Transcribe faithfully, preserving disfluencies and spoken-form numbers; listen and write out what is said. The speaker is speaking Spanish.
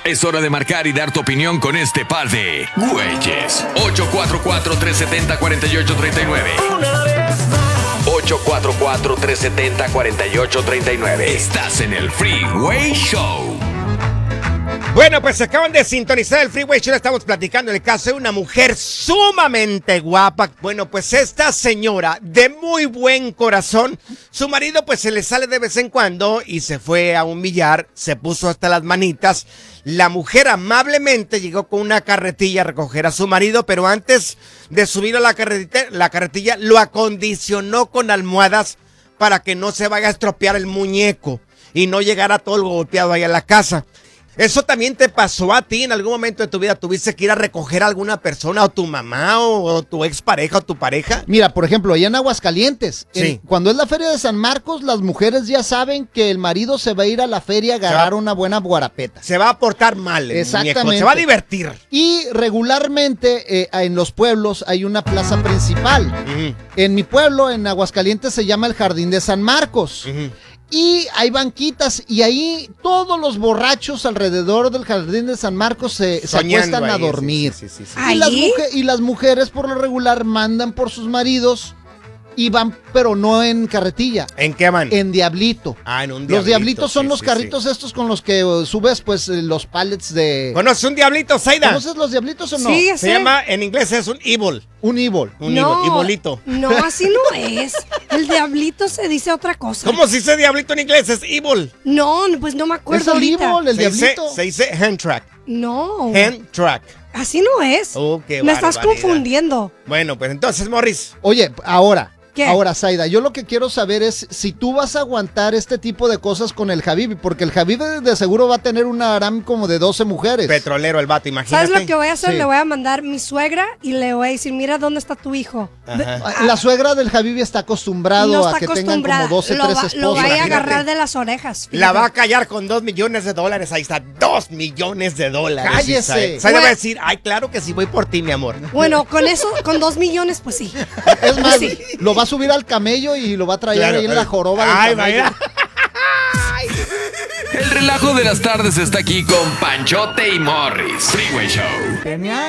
Es hora de marcar y dar tu opinión con este par de güeyes. ocho cuatro cuatro, tres siete cero, cuatro ocho tres nueve. ocho cuatro cuatro, tres siete cero, cuatro ocho tres nueve. Estás en el Freeway Show. Bueno, pues acaban de sintonizar el Freeway Show. Estamos platicando el caso de una mujer sumamente guapa. Bueno, pues esta señora de muy buen corazón, su marido pues se le sale de vez en cuando y se fue a un billar, se puso hasta las manitas. La mujer amablemente llegó con una carretilla a recoger a su marido, pero antes de subir a la carretilla, la carretilla lo acondicionó con almohadas para que no se vaya a estropear el muñeco y no llegara todo el golpeado ahí a la casa. ¿Eso también te pasó a ti en algún momento de tu vida? ¿Tuviste que ir a recoger a alguna persona, o tu mamá, o, o tu expareja, o tu pareja? Mira, por ejemplo, allá en Aguascalientes, Sí. en- cuando es la feria de San Marcos, las mujeres ya saben que el marido se va a ir a la feria a agarrar va- una buena guarapeta. Se va a portar mal el Exactamente. muñeco, se va a divertir. Y regularmente eh, en los pueblos hay una plaza principal. Ujú, En mi pueblo, en Aguascalientes, se llama el Jardín de San Marcos. ujú. Y hay banquitas y ahí todos los borrachos alrededor del Jardín de San Marcos se, se Soñando acuestan a ahí, dormir. sí, sí, sí, sí. Y las, ¿Ahí? muje- y las mujeres por lo regular mandan por sus maridos y van, pero no en carretilla, ¿En qué van? en diablito. Ah, en un Los diablito, diablitos son sí, los sí, carritos sí. estos con los que uh, subes pues eh, los pallets de... ¿Conoces un diablito, Zaida? ¿Conoces los diablitos o no? Sí, Se sé. llama, en inglés es un evil. Un evil. Un No, evil, evilito. no, así no es. El diablito se dice otra cosa. ¿Cómo se dice diablito en inglés? Es evil. No, pues no me Es acuerdo el ahorita. evil, el Se dice, diablito. se dice hand track. No, Hand track. así no es. Oh, qué me estás barbaridad. confundiendo. Bueno, pues entonces, Morris. Oye, ahora, ¿Qué? ahora, Zaida, yo lo que quiero saber es si tú vas a aguantar este tipo de cosas con el Javibi, porque el Javibi de seguro va a tener una aram como de doce mujeres. Petrolero el vato, imagínate. ¿Sabes lo que voy a hacer? Sí. Le voy a mandar mi suegra y le voy a decir, mira dónde está tu hijo. Ajá. Ah, La suegra del Javibi está acostumbrado No a está que tengan acostumbrada. como doce, lo, trece va, esposos. lo vaya a Imagínate. agarrar de las orejas. La fíjate. va a callar con dos millones de dólares. Ahí está, dos millones de dólares. ¡Cállese! Zaida Zaida va a Bueno. decir, ay, claro que sí, voy por ti, mi amor. Bueno, con eso, con dos millones, pues sí. Es más, Sí. lo va a subir al camello y lo va a traer Claro. ahí en la joroba del Ay, camello. vaya. El relajo de las tardes está aquí con Panchote y Morris. Freeway Show.